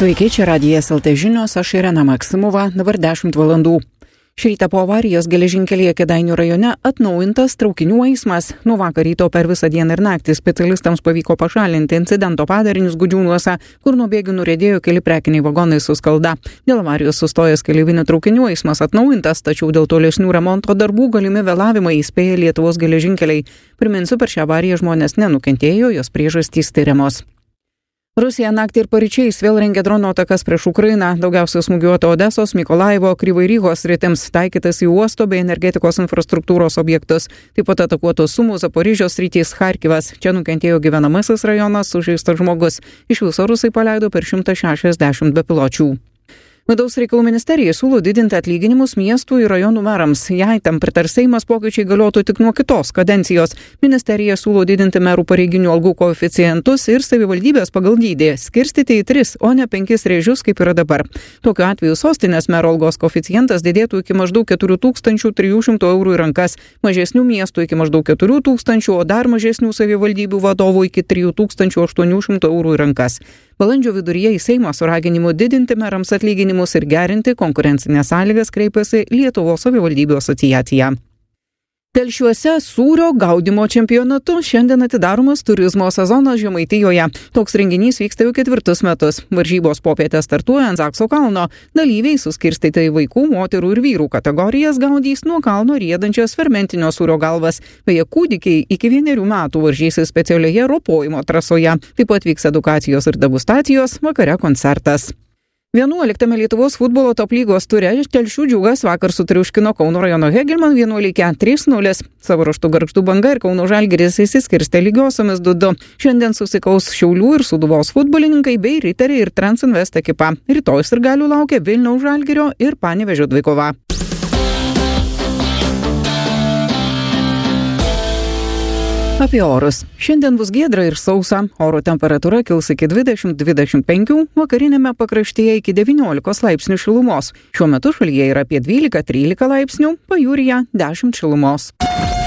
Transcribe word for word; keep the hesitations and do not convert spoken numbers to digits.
Sveiki, čia Radijas L T žinios, aš Irena Maksimova, dabar dešimt valandų. Šį rytą po avarijos geležinkelėje Kėdainių rajone atnaujintas traukinių eismas. Nuo vakar ryto per visą dieną ir naktį specialistams pavyko pašalinti incidento padarinius Gudžiūnuose, kur nuo bėgių nuriedėjo keli prekiniai vagonai su skalda. Dėl avarijos sustojęs keleivinių traukinių eismas atnaujintas, tačiau dėl tolesnių remonto darbų galimi vėlavimai įspėja Lietuvos geležinkeliai. Priminsiu, per šią avariją žmonės nenukentėjo, jos priežastys tyriamos. Rusija naktį ir paryčiais vėl rengia dronų atakas prieš Ukrainą, daugiausiai smūgiuota Odesos, Mykolaivo, Kryvai-Rygos sritims, taikytas į uosto bei energetikos infrastruktūros objektus, taip pat atakuotos Sumų, Zaporižės sritys, Charkivas. Čia nukentėjo gyvenamasis rajonas, sužeistas žmogus. Iš viso rusai paleido per šimtą šešiasdešimt bepiločių. Vidaus reikalų ministerija siūlo didinti atlyginimus miestų ir rajonų merams. Jei tam pritars Seimas, pokyčiai galiotų tik nuo kitos kadencijos. Ministerija siūlo didinti merų pareiginių algų koeficientus ir savivaldybės pagal dydį skirstyti į tris, o ne penkis rėžius, kaip yra dabar. Tokiu atveju sostinės mero algos koeficientas didėtų iki maždaug keturių tūkstančių trijų šimtų eurų į rankas, mažesnių miestų iki maždaug keturių tūkstančių, o dar mažesnių savivaldybių vadovų iki trijų tūkstančių aštuonių šimtų eurų į rankas. Balandžio viduryje į Seimą su raginimu didinti merams atlyginimus ir gerinti konkurencinės sąlygas kreipėsi Lietuvos savivaldybių asociacija. Telšiuose sūrio gaudymo čempionatu šiandien atidaromas turizmo sezonas Žemaitijoje. Toks renginys vyksta jau ketvirtus metus. Varžybos popietę startuoja ant Zakso kalno. Dalyviai suskirstyti į vaikų, moterų ir vyrų kategorijas gaudys nuo kalno riedančias fermentinio sūrio galvas. Beje, kūdikiai iki vienerių metų varžysis specialioje ropojimo trasoje. Taip pat vyks edukacijos ir degustacijos, vakare koncertas. vienuoliktame Lietuvos futbolo top lygos ture Telšių Džiugas vakar sutriuškino Kauno rajono Hegelman vienuolikę trys nulis. Savo ruožtu Gargždų Banga ir Kauno Žalgiris išsiskirstė lygiosiomis du du. Šiandien susikaus Šiaulių ir Sūduvos futbolininkai bei Riteriai ir Transinvest ekipa. Rytoj sirgalių laukia Vilniaus Žalgirio ir Panevėžio dvikova. Apie orus. Šiandien bus giedra ir sausa. Oro temperatūra kils iki dvidešimt dvidešimt penkių, vakarinėme pakraštyje iki devyniolikos laipsnių šilumos. Šiuo metu šalyje yra apie dvylika trylika laipsnių, pajūryje dešimt šilumos.